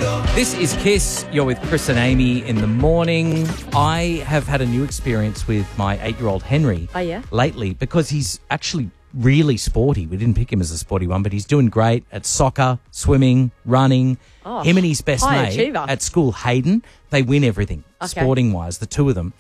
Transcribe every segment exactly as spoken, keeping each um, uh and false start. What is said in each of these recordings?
This is Kiss. You're with Chris and Amy in the morning. I have had a new experience with my eight-year-old Henry Oh, yeah? lately because he's actually really sporty. We didn't pick him as a sporty one, but he's doing great at soccer, swimming, running. Oh, him and his best high mate achiever. at school, Hayden, they win everything, Okay. sporting-wise, the two of them.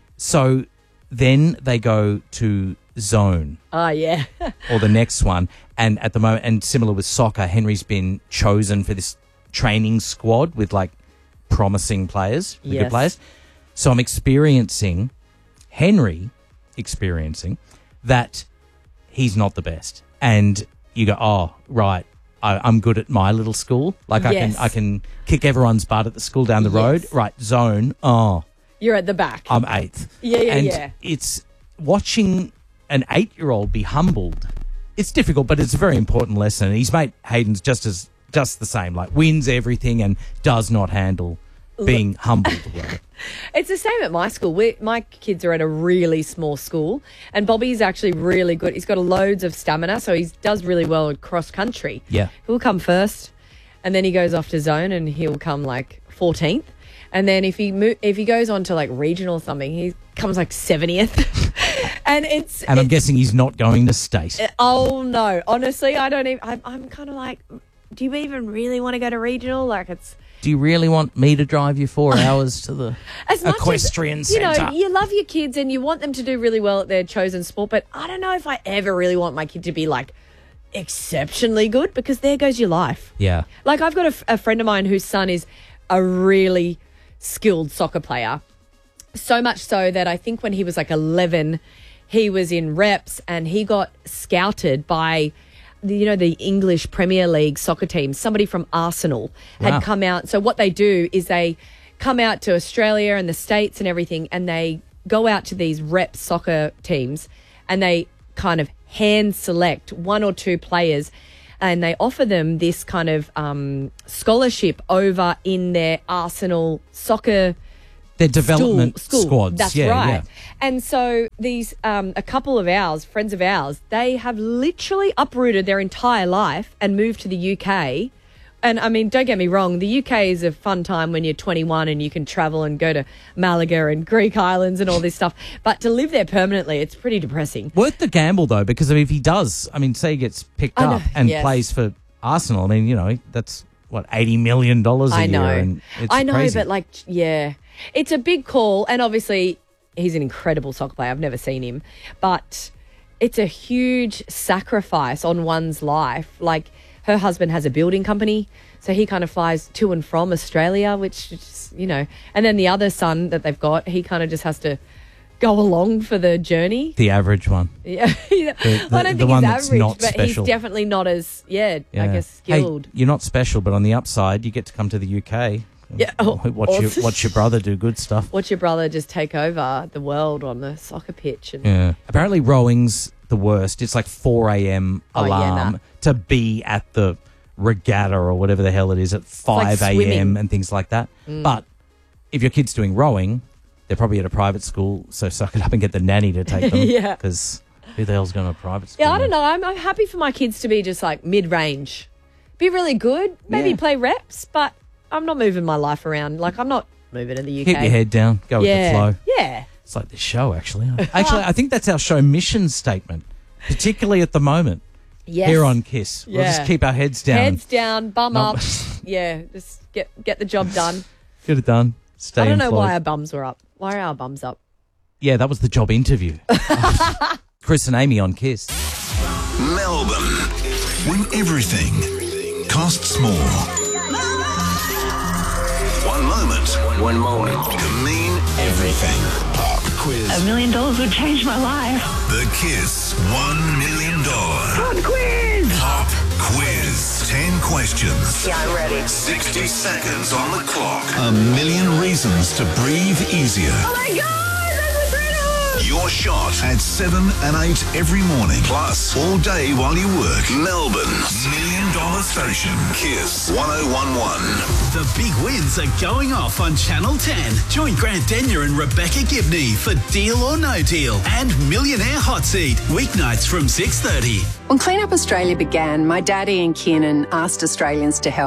So then they go to Zone Oh, yeah. or the next one. And at the moment, and similar with soccer, Henry's been chosen for this training squad with like promising players, the Yes. good players. So I'm experiencing Henry experiencing that he's not the best. And you go, oh, right, I, I'm good at my little school. Like I Yes. can I can kick everyone's butt at the school down the road. Yes. Right, Zone, oh, You're at the back. I'm eighth. Yeah, yeah, and yeah. it's watching an eight-year-old be humbled. It's difficult, but it's a very important lesson. And his mate Hayden's just as just the same, like wins everything and does not handle being humbled. Well. It's the same at my school. We, my kids are at a really small school, and Bobby's actually really good. He's got loads of stamina, so he does really well at cross country. Yeah. He'll come first, and then he goes off to zone, and he'll come like fourteenth. And then if he mo- if he goes on to like regional or something, he comes like seventieth. and it's And I'm it's, guessing he's not going to state. oh no, honestly, I don't even. I'm, I'm kind of like, do you even really want to go to regional? Like it's. Do you really want me to drive you four hours to the As much equestrian as, you know, centre? you love your kids and you want them to do really well at their chosen sport, but I don't know if I ever really want my kid to be like exceptionally good, because there goes your life. Yeah. Like I've got a, f- a friend of mine whose son is a really skilled soccer player, so much so that I think when he was like eleven, he was in reps and he got scouted by the, you know, the English Premier League soccer team. Somebody from Arsenal had Wow. come out. So what they do is they come out to Australia and the States and everything, and they go out to these rep soccer teams and they kind of hand select one or two players, and they offer them this kind of um, scholarship over in their Arsenal soccer Their development school, school. squads. That's yeah, right. yeah. And so these, um, a couple of ours, friends of ours, they have literally uprooted their entire life and moved to the U K. And I mean, don't get me wrong, the U K is a fun time when you're twenty-one and you can travel and go to Malaga and Greek islands and all this stuff. But to live there permanently, it's pretty depressing. Worth the gamble, though, because I mean, if he does, I mean, say he gets picked I know, up and yes. plays for Arsenal, I mean, you know, that's, what, eighty million dollars a I year? know. And it's I know, crazy. but like, yeah, it's a big call. And obviously, he's an incredible soccer player. I've never seen him. But it's a huge sacrifice on one's life. Like, her husband has a building company, so he kind of flies to and from Australia, which is, you know, and then the other son that they've got, he kind of just has to go along for the journey. The average one. Yeah, the- I don't the think one he's that's average, not but special. he's definitely not as, yeah, Yeah. I guess, Hey, skilled. you're not special, but on the upside, you get to come to the U K. Yeah. Oh, watch your awesome. watch your brother do good stuff. Watch your brother just take over the world on the soccer pitch. And Yeah. Apparently, rowing's the worst. It's like four a.m. Oh, yeah, alarm nah. to be at the regatta or whatever the hell it is at five like a.m. swimming. and things like that. But if your kid's doing rowing, they're probably at a private school, so suck it up and get the nanny to take them. Yeah. Because who the hell's going to a private school? Yeah, I don't know. I'm, I'm happy for my kids to be just like mid-range. Be really good, maybe Yeah. play reps, but I'm not moving my life around. Like, I'm not moving to the U K. Keep your head down. Go with yeah. the flow. Yeah. It's like this show, actually. Actually, I think that's our show mission statement, particularly at the moment. Yes. Here on Kiss. We'll just Yeah. keep our heads down. Heads down, bum Not- up. Yeah, just get get the job done. Get it done. Stay I don't know employed. why our bums were up. Why are our bums up? Yeah, that was the job interview. Chris and Amy on Kiss. Melbourne, when everything costs more. One moment, one moment can mean everything. Pop quiz. A million dollars would change my life. The Kiss One Million Dollar Pop quiz! Pop Quiz. Ten questions. Yeah, I'm ready. Sixty seconds on the clock. A million reasons to breathe easier. Oh my God, that's incredible! Your shot at seven and eight every morning. Plus, all day while you work. Melbourne's Million Dollar Station. Kiss one oh one one. The big wins are going off on Channel ten. Join Grant Denyer and Rebecca Gibney for Deal or No Deal and Millionaire Hot Seat, weeknights from six thirty. When Clean Up Australia began, my daddy and Kiernan asked Australians to help.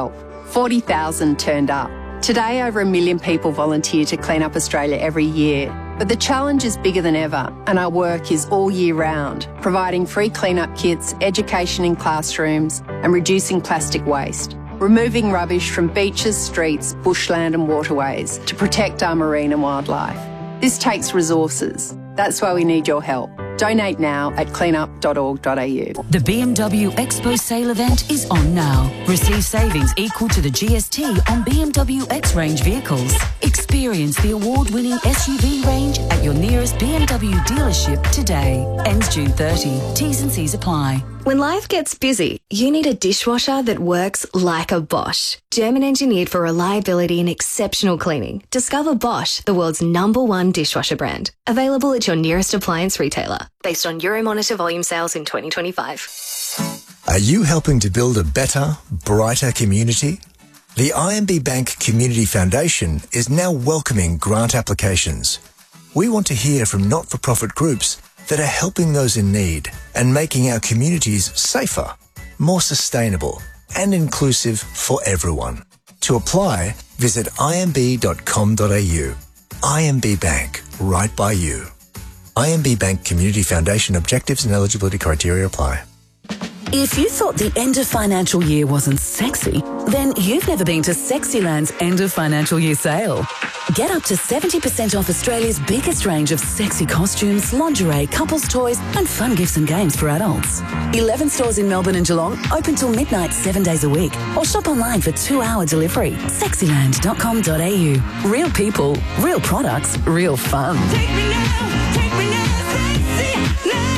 forty thousand turned up. Today, over a million people volunteer to clean up Australia every year. But the challenge is bigger than ever, and our work is all year round, providing free clean-up kits, education in classrooms, and reducing plastic waste. Removing rubbish from beaches, streets, bushland and waterways to protect our marine and wildlife. This takes resources. That's why we need your help. Donate now at cleanup dot org dot a u. The B M W Expo sale event is on now. Receive savings equal to the G S T on B M W X-Range vehicles. Experience the award-winning S U V range at your nearest B M W dealership today. Ends June thirtieth. T's and C's apply. When life gets busy, you need a dishwasher that works like a Bosch. German engineered for reliability and exceptional cleaning. Discover Bosch, the world's number one dishwasher brand. Available at your nearest appliance retailer. Based on Euromonitor volume sales in twenty twenty-five. Are you helping to build a better, brighter community? The I M B Bank Community Foundation is now welcoming grant applications. We want to hear from not-for-profit groups that are helping those in need and making our communities safer, more sustainable and inclusive for everyone. To apply, visit i m b dot com dot a u. I M B Bank, right by you. I M B Bank Community Foundation objectives and eligibility criteria apply. If you thought the end of financial year wasn't sexy, then you've never been to Sexyland's end of financial year sale. Get up to seventy percent off Australia's biggest range of sexy costumes, lingerie, couples toys and fun gifts and games for adults. eleven stores in Melbourne and Geelong, open till midnight seven days a week. Or shop online for two-hour delivery. sexyland dot com dot a u. Real people, real products, real fun. Take me now, take me now, Sexyland.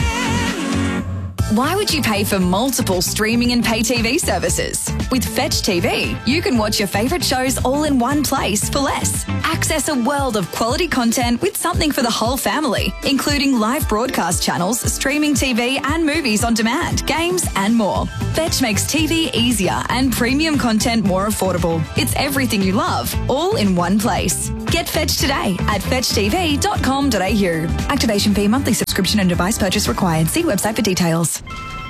Why would you pay for multiple streaming and pay T V services? With Fetch T V, you can watch your favourite shows all in one place for less. Access a world of quality content with something for the whole family, including live broadcast channels, streaming T V and movies on demand, games and more. Fetch makes T V easier and premium content more affordable. It's everything you love, all in one place. Get Fetch today at fetch t v dot com dot a u. Activation fee, monthly subscription and device purchase required. See website for details.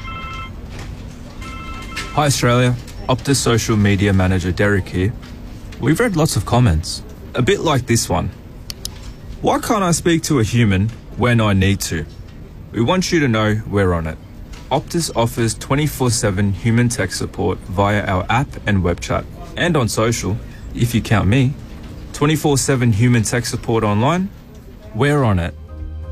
Hi Australia, Optus social media manager Derek here. We've read lots of comments, a bit like this one. Why can't I speak to a human when I need to? We want you to know we're on it. Optus offers twenty-four seven human tech support via our app and web chat, and on social, if you count me. twenty-four seven human tech support online, we're on it.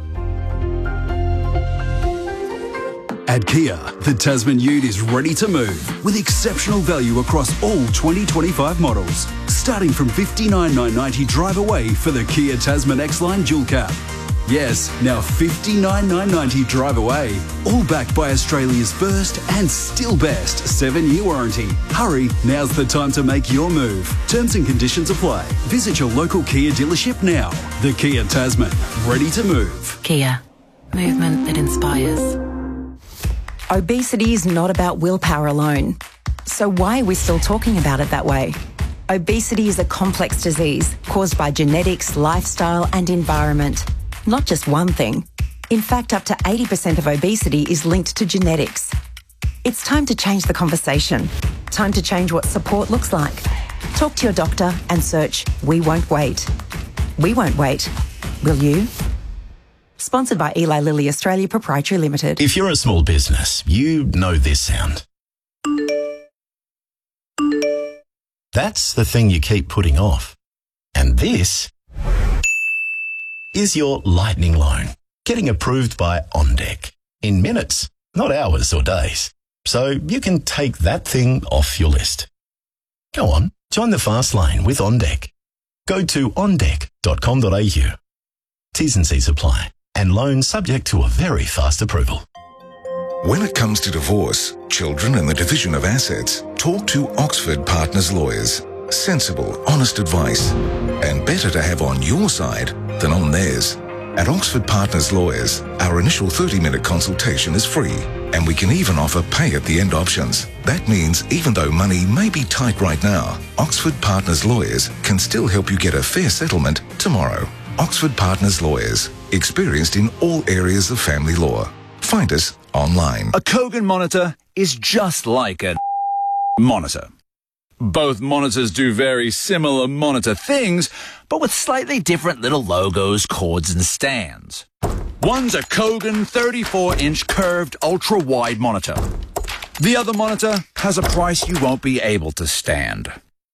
At Kia, the Tasman Ute is ready to move with exceptional value across all twenty twenty-five models. Starting from fifty-nine thousand nine hundred ninety drive away for the Kia Tasman X-Line Dual Cab. Yes, now fifty-nine thousand nine hundred ninety drive away. All backed by Australia's first and still best seven-year warranty. Hurry, now's the time to make your move. Terms and conditions apply. Visit your local Kia dealership now. The Kia Tasman, ready to move. Kia, movement that inspires. Obesity is not about willpower alone. So why are we still talking about it that way? Obesity is a complex disease caused by genetics, lifestyle and environment. Not just one thing. In fact, up to eighty percent of obesity is linked to genetics. It's time to change the conversation. Time to change what support looks like. Talk to your doctor and search We Won't Wait. We won't wait. Will you? Sponsored by Eli Lilly Australia Proprietary Limited. If you're a small business, you know this sound. That's the thing you keep putting off. And this is your lightning loan, getting approved by OnDeck in minutes, not hours or days. So you can take that thing off your list. Go on, join the fast lane with OnDeck. Go to on deck dot com dot a u. T's and C's apply, and loan subject to a very fast approval. When it comes to divorce, children and the division of assets, talk to Oxford Partners Lawyers. Sensible, honest advice, and better to have on your side than on theirs. At Oxford Partners Lawyers, our initial thirty minute consultation is free, and we can even offer pay-at-the-end options. That means even though money may be tight right now, Oxford Partners Lawyers can still help you get a fair settlement tomorrow. Oxford Partners Lawyers, experienced in all areas of family law. Find us online. A Kogan monitor is just like a monitor. Both monitors do very similar monitor things, but with slightly different little logos, cords and stands. One's a Kogan thirty-four inch curved ultra-wide monitor. The other monitor has a price you won't be able to stand.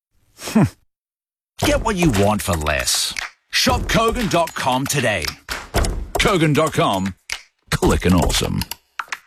Get what you want for less. Shop Kogan dot com today. Kogan dot com. Clickin' awesome.